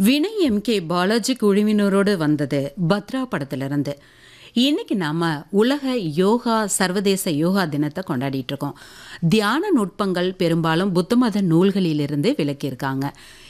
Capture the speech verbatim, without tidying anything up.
Vinay M K Balaji குழுவினரோடு வந்தது பத்ரா படத்திலிருந்து. இன்னைக்கு நாம உலக யோகா சர்வதேச யோகா தினத்தை கொண்டாடிட்டு இருக்கோம். தியான நுட்பங்கள் பெரும்பாலும் புத்த மத நூல்களிலிருந்து விலக்கியிருக்காங்க.